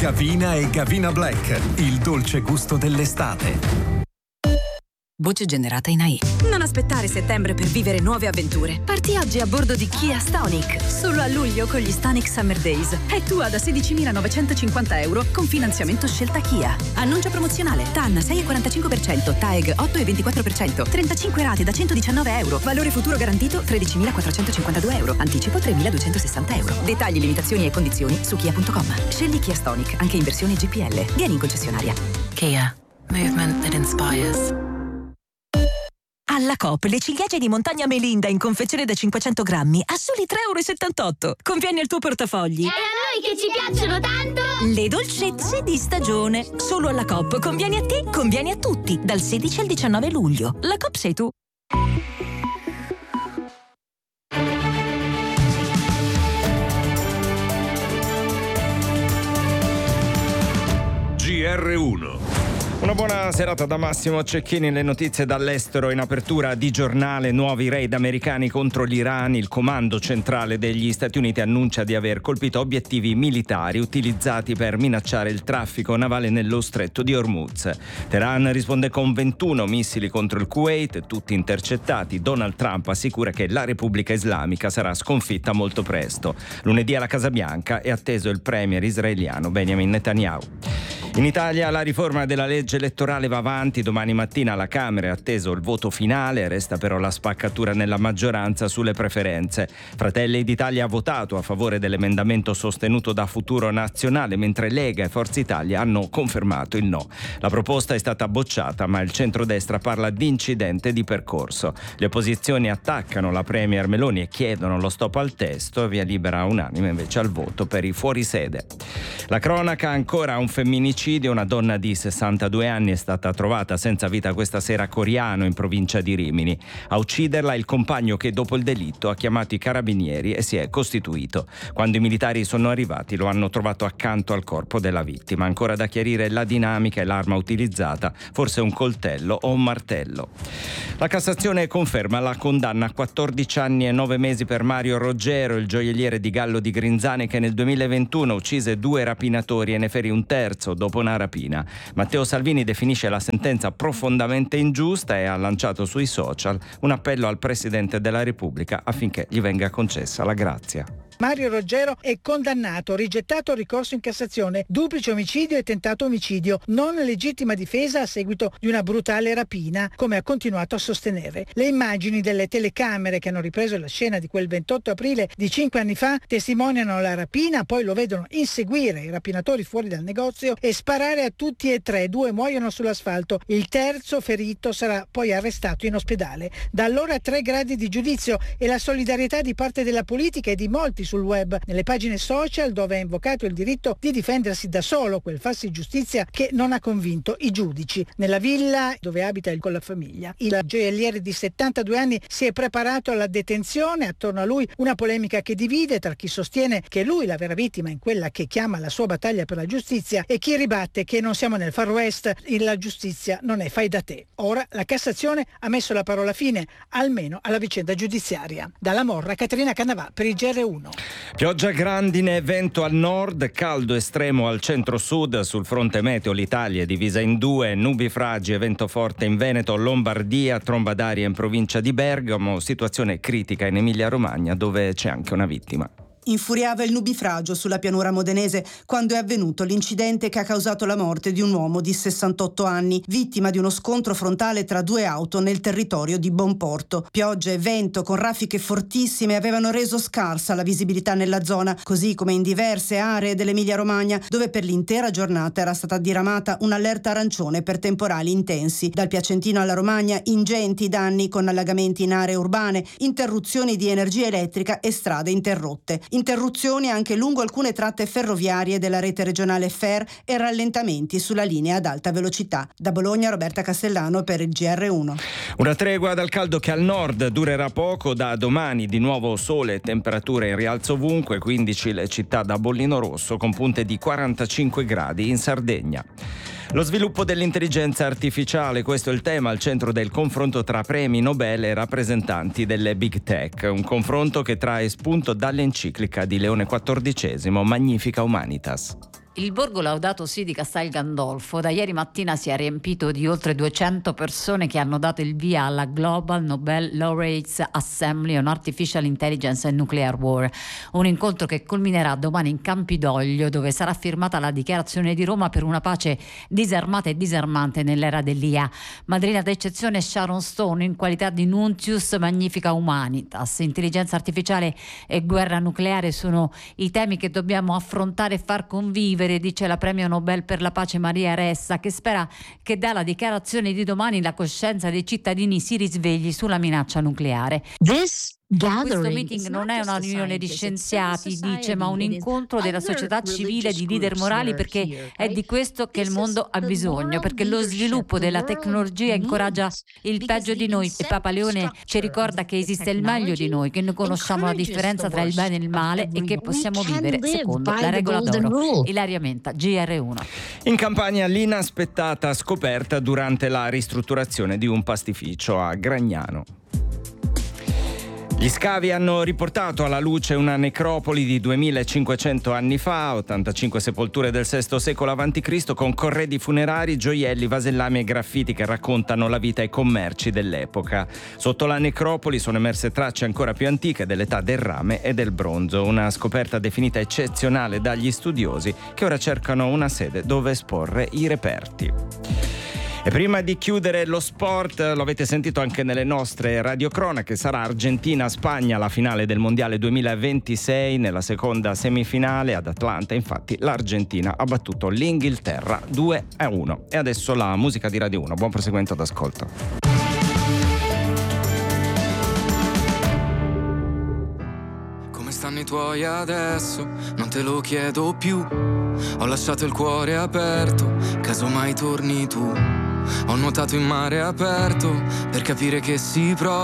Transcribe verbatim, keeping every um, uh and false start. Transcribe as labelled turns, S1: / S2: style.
S1: Gavina e Gavina Black, il dolce gusto dell'estate.
S2: Voce generata in A I.
S3: Non aspettare settembre per vivere nuove avventure. Parti oggi a bordo di Kia Stonic. Solo a luglio con gli Stonic Summer Days. È tua da sedicimilanovecentocinquanta euro con finanziamento scelta Kia. Annuncio promozionale. T A N sei virgola quarantacinque per cento, T A E G otto virgola ventiquattro per cento, trentacinque rate da centodiciannove euro. Valore futuro garantito tredicimilaquattrocentocinquantadue euro. Anticipo tremiladuecentosessanta euro. Dettagli, limitazioni e condizioni su kia punto com. Scegli Kia Stonic anche in versione G P L. Vieni in concessionaria.
S2: Kia. Movement that inspires.
S4: Alla Coop le ciliegie di montagna Melinda in confezione da cinquecento grammi a soli tre virgola settantotto euro. Conviene al tuo portafogli.
S5: E a noi che ci piacciono tanto!
S4: Le dolcezze di stagione. Solo alla Coop. Conviene a te, conviene a tutti. Dal sedici al diciannove luglio. La Coop sei tu.
S6: G R uno. Una buona serata da Massimo Cecchini. Le notizie dall'estero in apertura di giornale. Nuovi raid americani contro l'Iran. Il comando centrale degli Stati Uniti annuncia di aver colpito obiettivi militari utilizzati per minacciare il traffico navale nello stretto di Hormuz. Teheran risponde con ventuno missili contro il Kuwait, tutti intercettati. Donald Trump assicura che la Repubblica Islamica sarà sconfitta molto presto. Lunedì alla Casa Bianca è atteso il premier israeliano Benjamin Netanyahu. In Italia la riforma della legge elettorale va avanti. Domani mattina alla Camera è atteso il voto finale, resta però la spaccatura nella maggioranza sulle preferenze. Fratelli d'Italia ha votato a favore dell'emendamento sostenuto da Futuro Nazionale, mentre Lega e Forza Italia hanno confermato il no. La proposta è stata bocciata, ma il centrodestra parla di incidente di percorso. Le opposizioni attaccano la premier Meloni e chiedono lo stop al testo, e via libera unanime invece al voto per i fuorisede. La cronaca, ancora un femminicidio. Una donna di sessantadue anni è stata trovata senza vita questa sera a Coriano, in provincia di Rimini. A ucciderla il compagno che dopo il delitto ha chiamato i carabinieri e si è costituito. Quando i militari sono arrivati lo hanno trovato accanto al corpo della vittima. Ancora da chiarire la dinamica e l'arma utilizzata, forse un coltello o un martello. La Cassazione conferma la condanna a quattordici anni e nove mesi per Mario Roggero, il gioielliere di Gallo di Grinzane che nel duemilaventuno uccise due rapinatori e ne ferì un terzo dopo una rapina. Matteo Salvini definisce la sentenza profondamente ingiusta e ha lanciato sui social un appello al Presidente della Repubblica affinché gli venga concessa la grazia.
S7: Mario Roggero è condannato, rigettato il ricorso in Cassazione, duplice omicidio e tentato omicidio, non legittima difesa a seguito di una brutale rapina, come ha continuato a sostenere. Le immagini delle telecamere che hanno ripreso la scena di quel ventotto aprile di cinque anni fa testimoniano la rapina, poi lo vedono inseguire i rapinatori fuori dal negozio e sparare a tutti e tre. Due muoiono sull'asfalto, il terzo ferito sarà poi arrestato in ospedale. Da allora tre gradi di giudizio e la solidarietà di parte della politica e di molti sul web, nelle pagine social dove ha invocato il diritto di difendersi da solo, quel farsi giustizia che non ha convinto i giudici. Nella villa dove abita con la famiglia, il gioielliere di settantadue anni si è preparato alla detenzione, attorno a lui una polemica che divide tra chi sostiene che lui è la vera vittima in quella che chiama la sua battaglia per la giustizia e chi ribatte che non siamo nel Far West e la giustizia non è fai da te. Ora la Cassazione ha messo la parola fine almeno alla vicenda giudiziaria. Dalla Morra, Caterina Canavà per il G R uno.
S6: Pioggia, grandine e vento al nord, caldo estremo al centro-sud. Sul fronte meteo l'Italia è divisa in due: nubifragi e vento forte in Veneto, Lombardia, tromba d'aria in provincia di Bergamo, situazione critica in Emilia-Romagna dove c'è anche una vittima.
S8: Infuriava il nubifragio sulla pianura modenese quando è avvenuto l'incidente che ha causato la morte di un uomo di sessantotto anni, vittima di uno scontro frontale tra due auto nel territorio di Bonporto. Pioggia e vento con raffiche fortissime avevano reso scarsa la visibilità nella zona, così come in diverse aree dell'Emilia-Romagna, dove per l'intera giornata era stata diramata un'allerta arancione per temporali intensi. Dal Piacentino alla Romagna, ingenti danni con allagamenti in aree urbane, interruzioni di energia elettrica e strade interrotte. Interruzioni anche lungo alcune tratte ferroviarie della rete regionale F E R e rallentamenti sulla linea ad alta velocità. Da Bologna, Roberta Castellano per il G R uno.
S6: Una tregua dal caldo che al nord durerà poco. Da domani di nuovo sole e temperature in rialzo ovunque, quindici le città da bollino rosso con punte di quarantacinque gradi in Sardegna. Lo sviluppo dell'intelligenza artificiale, questo è il tema al centro del confronto tra premi Nobel e rappresentanti delle big tech, un confronto che trae spunto dall'enciclica di Leone quattordicesimo Magnifica Humanitas.
S9: Il borgo Laudato Si di Castel Gandolfo da ieri mattina si è riempito di oltre duecento persone che hanno dato il via alla Global Nobel Laureates Assembly on Artificial Intelligence and Nuclear War, un incontro che culminerà domani in Campidoglio, dove sarà firmata la dichiarazione di Roma per una pace disarmata e disarmante nell'era dell'I A. Madrina d'eccezione Sharon Stone in qualità di Nuntius Magnifica Humanitas. Intelligenza artificiale e guerra nucleare sono i temi che dobbiamo affrontare e far convivere, dice la premio Nobel per la pace Maria Ressa, che spera che dalla dichiarazione di domani la coscienza dei cittadini si risvegli sulla minaccia nucleare. This Questo meeting non è una riunione di scienziati, dice, ma un incontro della società civile di leader morali, perché è di questo che il mondo ha bisogno, perché lo sviluppo della tecnologia incoraggia il peggio di noi e Papa Leone ci ricorda che esiste il meglio di noi, che noi conosciamo la differenza tra il bene e il male e che possiamo vivere secondo la regola d'oro. Ilaria Menta, G R uno.
S6: In Campania l'inaspettata scoperta durante la ristrutturazione di un pastificio a Gragnano. Gli scavi hanno riportato alla luce una necropoli di duemilacinquecento anni fa, ottantacinque sepolture del sesto secolo avanti Cristo con corredi funerari, gioielli, vasellami e graffiti che raccontano la vita e i commerci dell'epoca. Sotto la necropoli sono emerse tracce ancora più antiche dell'età del rame e del bronzo, una scoperta definita eccezionale dagli studiosi che ora cercano una sede dove esporre i reperti. E prima di chiudere lo sport, lo avete sentito anche nelle nostre radiocronache, sarà Argentina-Spagna la finale del Mondiale duemilaventisei. Nella seconda semifinale ad Atlanta, infatti, l'Argentina ha battuto l'Inghilterra due a uno. E adesso la musica di Radio uno. Buon proseguimento d'ascolto.
S10: Come stanno i tuoi adesso? Non te lo chiedo più. Ho lasciato il cuore aperto, casomai torni tu. Ho nuotato in mare aperto per capire che si prova